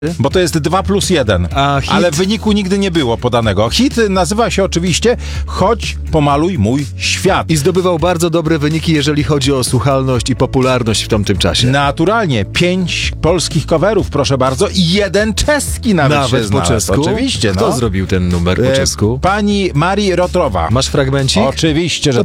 Bo to jest 2+1, A hit? ale wyniku nigdy nie było podanego. Hit nazywa się oczywiście Chodź, pomaluj mój świat. I zdobywał bardzo dobre wyniki, jeżeli chodzi o słuchalność i popularność w tamtym czasie. Naturalnie 5 polskich coverów, proszę bardzo, i 1 czeski nawet się po znalazł. czesku? Oczywiście, Kto no. zrobił ten numer po czesku? Pani Marii Rotrowa. Masz fragmencik? Oczywiście, że